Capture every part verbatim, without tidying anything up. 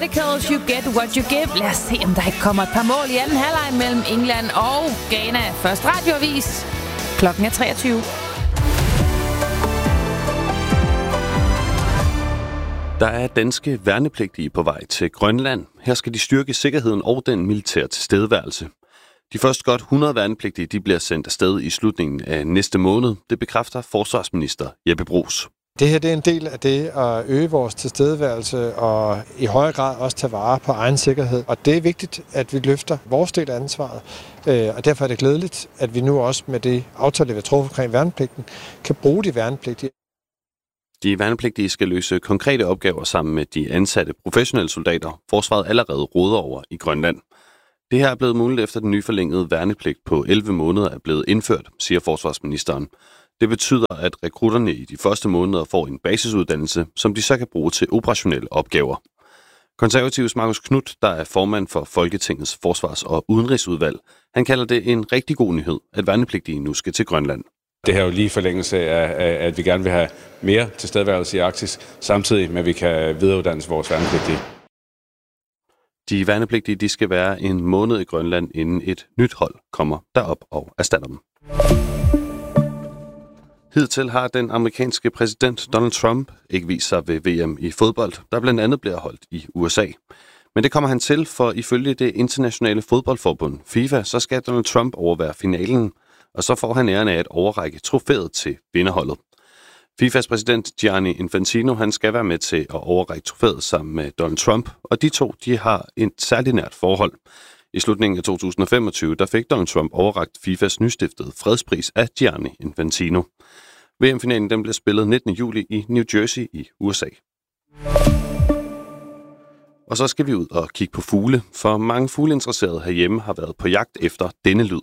Radicals, You Get What You Give. Lad os se, om der ikke kommer et par mål i anden halvleg mellem England og Ghana. Først radioavis. Klokken er treogtyve. Der er danske værnepligtige på vej til Grønland. Her skal de styrke sikkerheden og den militære tilstedeværelse. De første godt hundrede værnepligtige de bliver sendt afsted i slutningen af næste måned. Det bekræfter forsvarsminister Jeppe Bruus. Det her det er en del af det at øge vores tilstedeværelse og i højere grad også tage vare på egen sikkerhed. Og det er vigtigt, at vi løfter vores del af ansvaret. Og derfor er det glædeligt, at vi nu også med det aftale, vi har truffet omkring værnepligten, kan bruge de værnepligtige. De værnepligtige skal løse konkrete opgaver sammen med de ansatte professionelle soldater, forsvaret allerede råder over i Grønland. Det her er blevet muligt efter den nye forlængede værnepligt på elleve måneder er blevet indført, siger forsvarsministeren. Det betyder, at rekrutterne i de første måneder får en basisuddannelse, som de så kan bruge til operationelle opgaver. Konservativs Marcus Knuth, der er formand for Folketingets Forsvars- og Udenrigsudvalg, han kalder det en rigtig god nyhed, at værnepligtige nu skal til Grønland. Det her er jo lige forlængelse af, at vi gerne vil have mere tilstedeværelse i Arktis, samtidig med, at vi kan videreuddanne vores værnepligtige. De værnepligtige de skal være en måned i Grønland, inden et nyt hold kommer derop og erstatter dem. Hidtil har den amerikanske præsident Donald Trump ikke vist sig ved V M i fodbold, der blandt andet bliver holdt i U S A. Men det kommer han til, for ifølge det internationale fodboldforbund FIFA, så skal Donald Trump overvære finalen, og så får han æren af at overrække trofæet til vinderholdet. FIFAs præsident Gianni Infantino han skal være med til at overrække trofæet sammen med Donald Trump, og de to de har et særligt nært forhold. I slutningen af to tusind og femogtyve der fik Donald Trump overrakt FIFAs nystiftede fredspris af Gianni Infantino. V M-finalen den blev spillet nittende juli i New Jersey i U S A. Og så skal vi ud og kigge på fugle, for mange fugleinteresserede herhjemme har været på jagt efter denne lyd.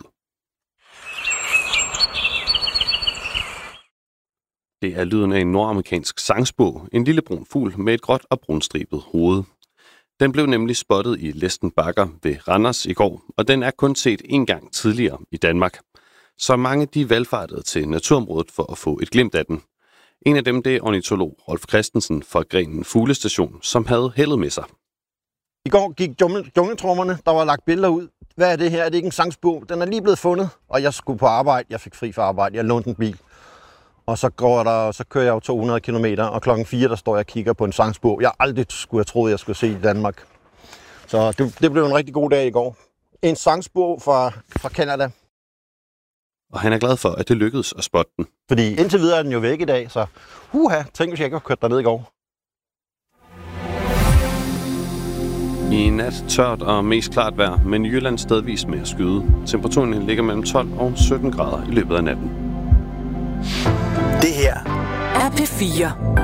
Det er lyden af en nordamerikansk sangspurv, en lille brun fugl med et gråt og brunstribet hoved. Den blev nemlig spottet i Læsten Bakker ved Randers i går, og den er kun set en gang tidligere i Danmark. Så mange de valgfartede til naturområdet for at få et glimt af den. En af dem det er ornitolog Rolf Christensen fra Grenen Fuglestation, som havde heldet med sig. I går gik jungletrummerne, der var lagt billeder ud. Hvad er det her? Er det ikke en sangspurv? Den er lige blevet fundet, og jeg skulle på arbejde. Jeg fik fri fra arbejde. Jeg lånte en bil. Og så, går der, så kører jeg jo to hundrede kilometer, og klokken fire der står jeg og kigger på en sangspurv. Jeg aldrig skulle have troet, jeg skulle se i Danmark. Så det, det blev en rigtig god dag i går. En sangspurv fra, fra Canada. Og han er glad for, at det lykkedes at spotte den. Fordi indtil videre er den jo væk i dag, så uha, tænk hvis jeg ikke har kørt derned i går. I nat tørt og mest klart vejr, men i Jylland stedvis med at skyde. Temperaturen ligger mellem tolv og sytten grader i løbet af natten. Det her er P fire.